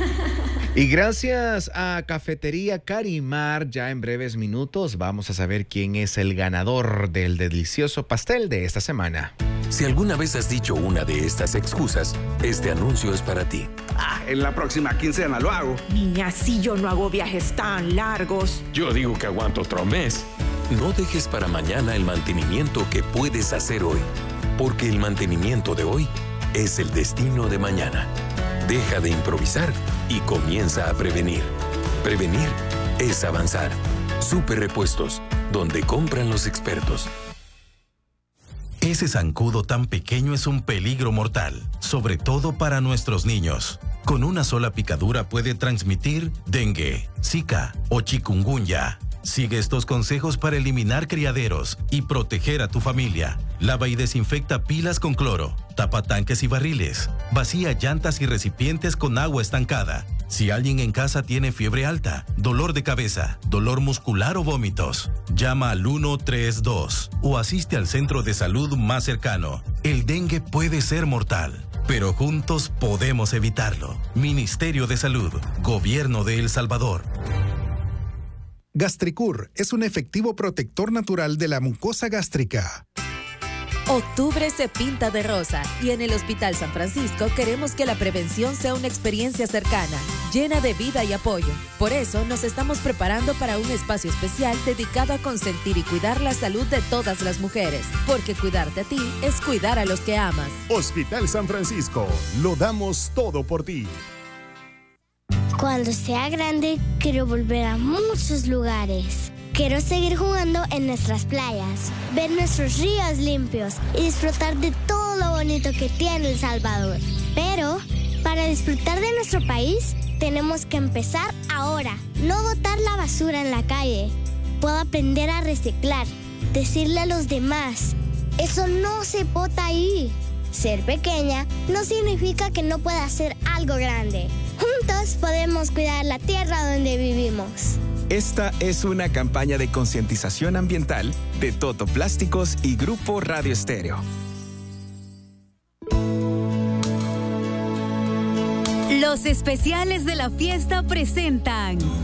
Y gracias a Cafetería Carimar, ya en breves minutos vamos a saber quién es el ganador del delicioso pastel de esta semana. Si alguna vez has dicho una de estas excusas, este anuncio es para ti. En la próxima quincena lo hago. Niña, si yo no hago viajes tan largos. Yo digo que aguanto otro mes. No dejes para mañana el mantenimiento que puedes hacer hoy, porque el mantenimiento de hoy es el destino de mañana. Deja de improvisar y comienza a prevenir. Prevenir es avanzar. Super Repuestos, donde compran los expertos. Ese zancudo tan pequeño es un peligro mortal, sobre todo para nuestros niños. Con una sola picadura puede transmitir dengue, zika o chikungunya. Sigue estos consejos para eliminar criaderos y proteger a tu familia. Lava y desinfecta pilas con cloro. Tapa tanques y barriles. Vacía llantas y recipientes con agua estancada. Si alguien en casa tiene fiebre alta, dolor de cabeza, dolor muscular o vómitos, llama al 132 o asiste al centro de salud más cercano. El dengue puede ser mortal, pero juntos podemos evitarlo. Ministerio de Salud, Gobierno de El Salvador. Gastricur es un efectivo protector natural de la mucosa gástrica. Octubre se pinta de rosa y en el Hospital San Francisco queremos que la prevención sea una experiencia cercana, llena de vida y apoyo. Por eso nos estamos preparando para un espacio especial dedicado a consentir y cuidar la salud de todas las mujeres, porque cuidarte a ti es cuidar a los que amas. Hospital San Francisco, lo damos todo por ti. Cuando sea grande, quiero volver a muchos lugares. Quiero seguir jugando en nuestras playas, ver nuestros ríos limpios y disfrutar de todo lo bonito que tiene El Salvador. Pero, para disfrutar de nuestro país, tenemos que empezar ahora. No botar la basura en la calle. Puedo aprender a reciclar, decirle a los demás, eso no se bota ahí. Ser pequeña no significa que no pueda hacer algo grande. Juntos podemos cuidar la tierra donde vivimos. Esta es una campaña de concientización ambiental de Toto Plásticos y Grupo Radio Estéreo. Los especiales de la fiesta presentan